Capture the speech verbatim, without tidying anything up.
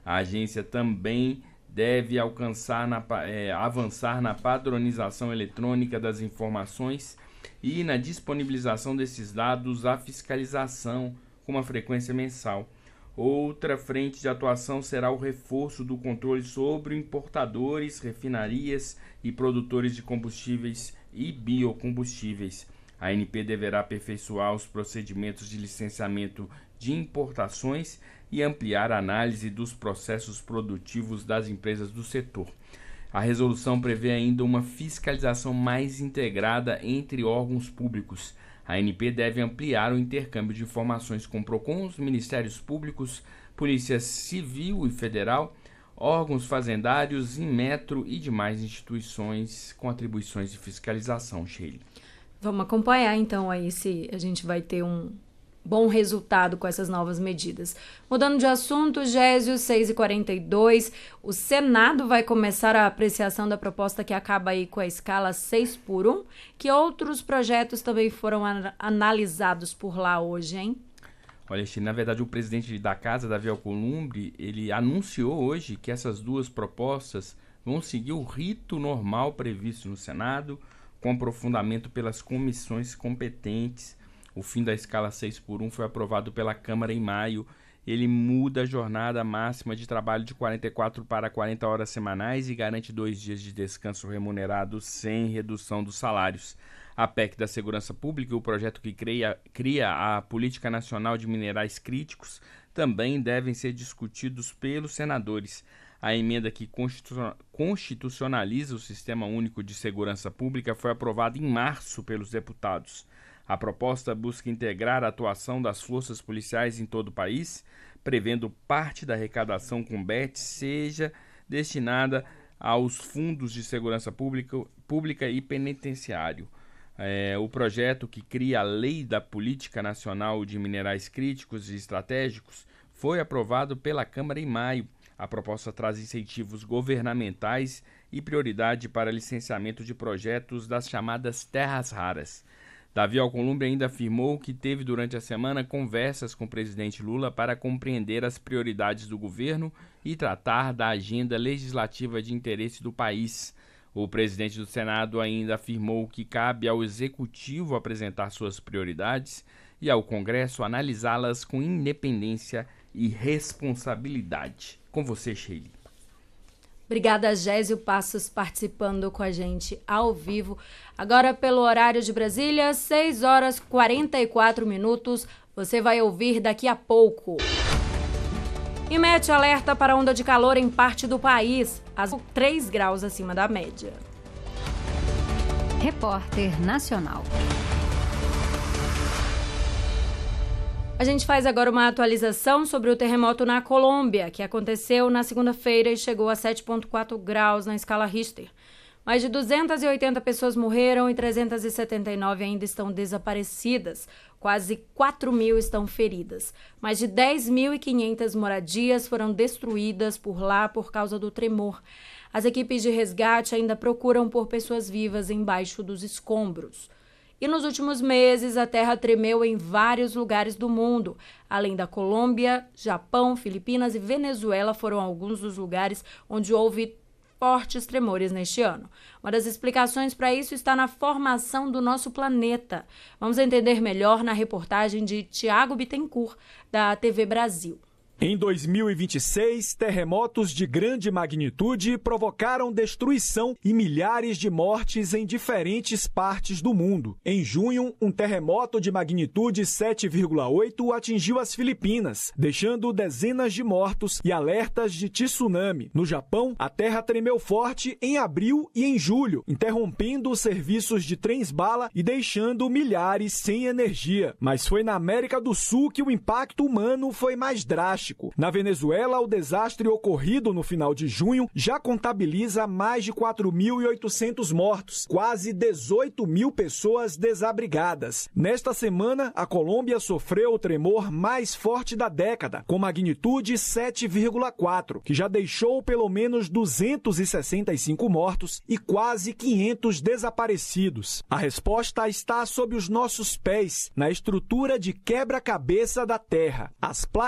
A agência também deve alcançar na, é, avançar na padronização eletrônica das informações e na disponibilização desses dados à fiscalização com uma frequência mensal. Outra frente de atuação será o reforço do controle sobre importadores, refinarias e produtores de combustíveis e biocombustíveis. A A N P deverá aperfeiçoar os procedimentos de licenciamento de importações e ampliar a análise dos processos produtivos das empresas do setor. A resolução prevê ainda uma fiscalização mais integrada entre órgãos públicos. A A N P deve ampliar o intercâmbio de informações com PROCONs, Ministérios Públicos, Polícia Civil e Federal, órgãos fazendários, Inmetro e demais instituições com atribuições de fiscalização, Sheila. Vamos acompanhar então aí se a gente vai ter um bom resultado com essas novas medidas. Mudando de assunto, Gésio, seis e quarenta e dois, o Senado vai começar a apreciação da proposta que acaba aí com a escala seis por um. Que outros projetos também foram an- analisados por lá hoje, hein? Olha, na verdade, o presidente da Casa, Davi Alcolumbre, ele anunciou hoje que essas duas propostas vão seguir o rito normal previsto no Senado, com aprofundamento pelas comissões competentes. O fim da escala seis por um foi aprovado pela Câmara em maio. Ele muda a jornada máxima de trabalho de quarenta e quatro para quarenta horas semanais e garante dois dias de descanso remunerado sem redução dos salários. A P E C da Segurança Pública e o projeto que cria, cria a Política Nacional de Minerais Críticos também devem ser discutidos pelos senadores. A emenda que constitucionaliza o Sistema Único de Segurança Pública foi aprovada em março pelos deputados. A proposta busca integrar a atuação das forças policiais em todo o país, prevendo parte da arrecadação com B E T seja destinada aos fundos de segurança pública, pública e penitenciário. É, o projeto que cria a Lei da Política Nacional de Minerais Críticos e Estratégicos foi aprovado pela Câmara em maio. A proposta traz incentivos governamentais e prioridade para licenciamento de projetos das chamadas terras raras. Davi Alcolumbre ainda afirmou que teve durante a semana conversas com o presidente Lula para compreender as prioridades do governo e tratar da agenda legislativa de interesse do país. O presidente do Senado ainda afirmou que cabe ao Executivo apresentar suas prioridades e ao Congresso analisá-las com independência e responsabilidade. Com você, Sheila. Obrigada, Gésio Passos, participando com a gente ao vivo. Agora, pelo horário de Brasília, seis horas e quarenta e quatro minutos. Você vai ouvir daqui a pouco. IMET alerta para onda de calor em parte do país, a três graus acima da média. Repórter Nacional. A gente faz agora uma atualização sobre o terremoto na Colômbia, que aconteceu na segunda-feira e chegou a sete vírgula quatro graus na escala Richter. Mais de duzentas e oitenta pessoas morreram e trezentas e setenta e nove ainda estão desaparecidas. Quase quatro mil estão feridas. Mais de dez mil e quinhentas moradias foram destruídas por lá por causa do tremor. As equipes de resgate ainda procuram por pessoas vivas embaixo dos escombros. E nos últimos meses, a terra tremeu em vários lugares do mundo. Além da Colômbia, Japão, Filipinas e Venezuela foram alguns dos lugares onde houve fortes tremores neste ano. Uma das explicações para isso está na formação do nosso planeta. Vamos entender melhor na reportagem de Tiago Bittencourt, da T V Brasil. Em dois mil e vinte e seis, terremotos de grande magnitude provocaram destruição e milhares de mortes em diferentes partes do mundo. Em junho, um terremoto de magnitude sete vírgula oito atingiu as Filipinas, deixando dezenas de mortos e alertas de tsunami. No Japão, a terra tremeu forte em abril e em julho, interrompendo os serviços de trens-bala e deixando milhares sem energia. Mas foi na América do Sul que o impacto humano foi mais drástico. Na Venezuela, o desastre ocorrido no final de junho já contabiliza mais de quatro mil e oitocentos mortos, quase dezoito mil pessoas desabrigadas. Nesta semana, a Colômbia sofreu o tremor mais forte da década, com magnitude sete vírgula quatro, que já deixou pelo menos duzentos e sessenta e cinco mortos e quase quinhentos desaparecidos. A resposta está sob os nossos pés, na estrutura de quebra-cabeça da Terra. As placas